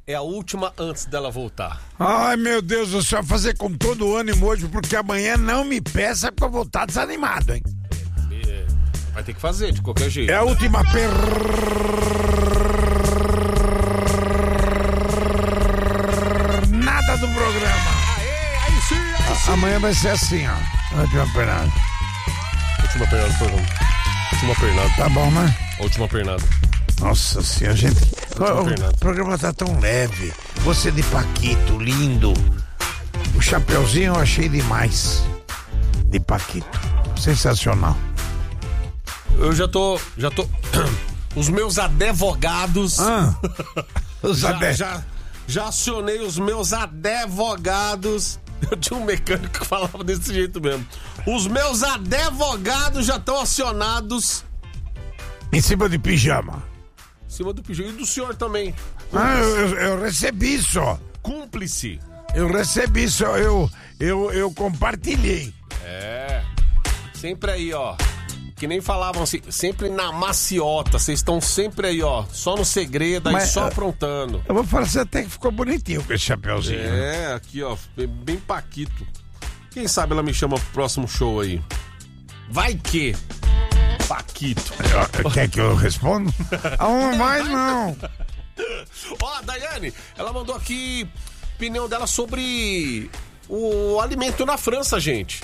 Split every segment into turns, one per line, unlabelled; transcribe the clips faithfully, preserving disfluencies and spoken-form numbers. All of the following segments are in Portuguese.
é a última antes dela voltar.
Ai, meu Deus do céu, fazer com todo o ânimo hoje, porque amanhã não me peça porque eu vou estar desanimado, hein?
É, vai ter que fazer, de qualquer jeito.
É a última per... nada do programa.
Aê, aí sim, aí sim.
Amanhã vai ser assim, ó. Última pernada.
Última pernada do programa. Última pernada.
Tá bom, né?
Última pernada.
Nossa senhora, gente. O, o programa tá tão leve. Você de Paquito, lindo. O chapeuzinho eu achei demais. De Paquito. Sensacional.
Eu já tô. Já tô. Os meus advogados.
Ah, os
já,
ade...
já, já acionei os meus advogados. Eu tinha um mecânico que falava desse jeito mesmo. Os meus advogados já estão acionados.
Em cima de pijama.
Em cima do pijama. E do senhor também.
Ah, eu, eu recebi só.
Cúmplice.
Eu recebi só. Eu, eu, eu compartilhei.
É. Sempre aí, ó. Que nem falavam assim, sempre na maciota. Vocês estão sempre aí, ó. Só no segredo, aí
Mas,
só aprontando.
Eu vou falar assim, até que ficou bonitinho com esse chapeuzinho.
É, aqui, ó. Bem Paquito. Quem sabe ela me chama pro próximo show aí. Vai que... Paquito.
Quer que eu responda? Ah, não vai não.
Ó, a Daiane, ela mandou aqui opinião dela sobre o alimento na França, gente.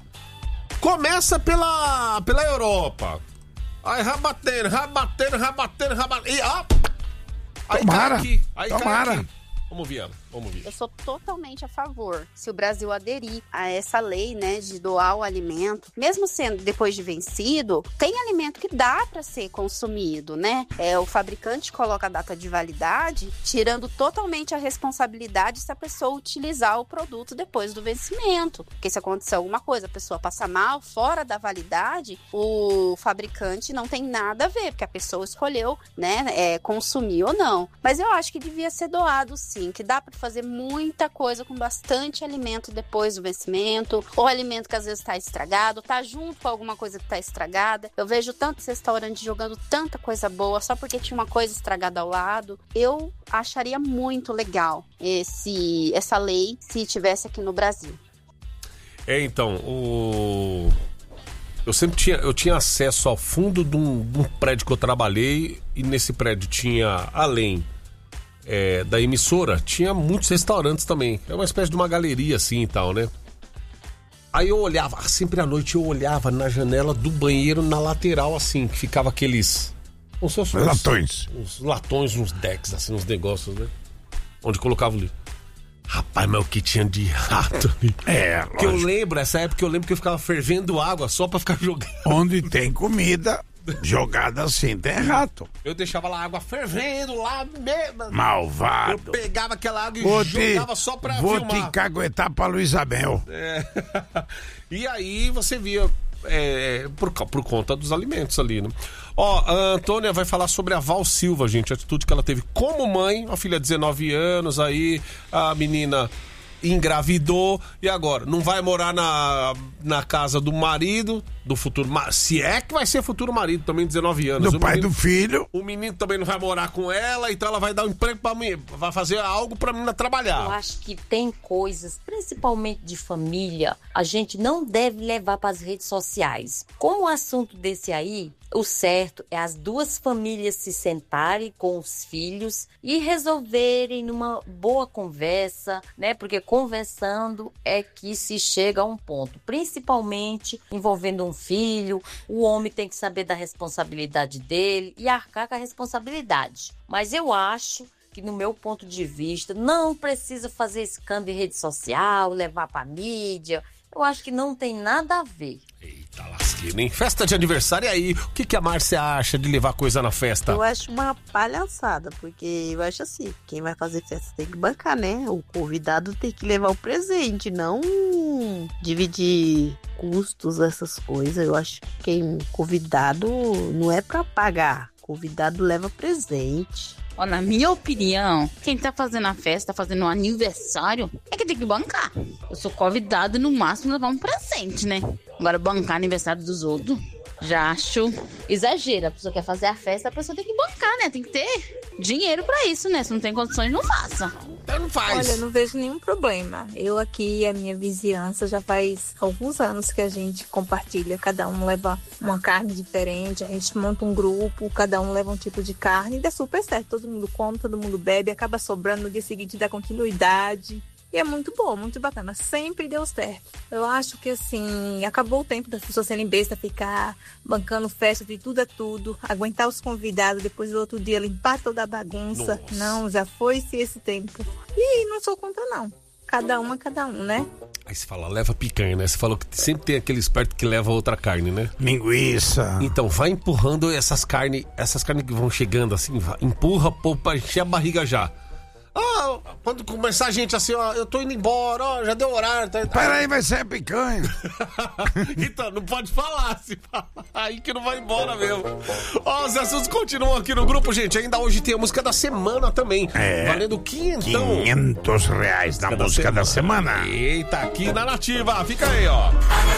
Começa pela, pela Europa. Aí rabatendo, rabatendo, rabatendo, rabatendo. E ó, aí
tomara,
cai aqui, aí
tomara.
Cai aqui. Vamos ver ela, vamos ver.
Eu sou totalmente a favor, se o Brasil aderir a essa lei, né, de doar o alimento, mesmo sendo depois de vencido, tem alimento que dá para ser consumido, né? É, o fabricante coloca a data de validade, tirando totalmente a responsabilidade se a pessoa utilizar o produto depois do vencimento. Porque se acontecer alguma coisa, a pessoa passa mal, fora da validade, o fabricante não tem nada a ver, porque a pessoa escolheu, né, é, consumir ou não. Mas eu acho que devia ser doado, sim, que dá para fazer muita coisa com bastante alimento depois do vencimento, ou alimento que às vezes está estragado, tá junto com alguma coisa que está estragada. Eu vejo tantos restaurantes jogando tanta coisa boa só porque tinha uma coisa estragada ao lado. Eu acharia muito legal esse, essa lei se tivesse aqui no Brasil.
É, então, o... eu sempre tinha, eu tinha acesso ao fundo de um, de um prédio que eu trabalhei, e nesse prédio tinha, além É, da emissora, tinha muitos restaurantes também. É uma espécie de uma galeria assim e tal, né? Aí eu olhava, sempre à noite eu olhava na janela do banheiro, na lateral assim, que ficava aqueles... Uns, uns,
latões.
Uns latões, uns decks, assim, uns negócios, né? Onde colocava o livro. Rapaz, mas o que tinha de rato ali.
É,
que eu lembro, essa época eu lembro que eu ficava fervendo água só pra ficar jogando.
Onde tem comida... jogada assim, tem rato.
Eu deixava lá a água fervendo lá mesmo.
Malvado.
Eu pegava aquela água e
vou
jogava
te,
só pra
vou
filmar.
Vou te caguetar pra Luísa Mel.
É. E aí você via é, por, por conta dos alimentos ali, né? Ó, a Antônia vai falar sobre a Val Silva, gente. A atitude que ela teve como mãe. Uma filha de dezenove anos, aí a menina... engravidou e agora não vai morar na, na casa do marido, do futuro marido, se é que vai ser futuro marido, também dezenove anos.
Do
o
pai
menino,
do filho.
O menino também não vai morar com ela, então ela vai dar um emprego pra mim, vai fazer algo pra menina trabalhar.
Eu acho que tem coisas, principalmente de família, a gente não deve levar para as redes sociais. Como o assunto desse aí, o certo é as duas famílias se sentarem com os filhos e resolverem numa boa conversa, né? Porque conversando é que se chega a um ponto, principalmente envolvendo um filho. O homem tem que saber da responsabilidade dele e arcar com a responsabilidade. Mas eu acho que, no meu ponto de vista, não precisa fazer escândalo em rede social, levar pra mídia. Eu acho que não tem nada a ver.
Eita lasqueira, hein? Festa de aniversário, e aí? O que, que a Márcia acha de levar coisa na festa?
Eu acho uma palhaçada, porque eu acho assim, quem vai fazer festa tem que bancar, né? O convidado tem que levar o presente, não dividir custos, essas coisas. Eu acho que quem convidado não é pra pagar. Convidado leva presente.
Ó, na minha opinião, quem tá fazendo a festa, tá fazendo um aniversário, é que tem que bancar. Eu sou convidado, no máximo, levar um presente, né? Agora, bancar aniversário dos outros, já acho exagero. A pessoa quer fazer a festa, a pessoa tem que bancar, né? Tem que ter dinheiro pra isso, né? Se não tem condições, não faça.
Então não faz.
Olha, não vejo nenhum problema. Eu aqui e a minha vizinhança já faz alguns anos que a gente compartilha. Cada um leva uma carne diferente, a gente monta um grupo, cada um leva um tipo de carne e dá super certo. Todo mundo come, todo mundo bebe, acaba sobrando no dia seguinte, dá continuidade. E é muito bom, muito bacana. Sempre deu certo. Eu acho que, assim, acabou o tempo das pessoas serem besta, ficar bancando festa de tudo a tudo, aguentar os convidados, depois do outro dia limpar toda a bagunça. Nossa. Não, já foi-se esse tempo. E não sou contra, não. Cada uma, cada um, né?
Aí você fala, leva picanha, né? Você falou que sempre tem aquele esperto que leva outra carne, né?
Linguiça.
Então, vai empurrando essas carnes, essas carnes que vão chegando assim, vai, empurra, pô, pra encher a barriga já. Ah, quando começar a gente assim, ó, eu tô indo embora, ó, já deu horário. Tá...
Peraí, vai ser picanha.
Então, não pode falar, se fala aí que não vai embora mesmo. Ó, os assuntos continuam aqui no grupo, gente. Ainda hoje tem a música da semana também. É. Valendo quinhentão.
quinhentos reais na música da semana.
Eita, aqui na Nativa. Fica aí, ó.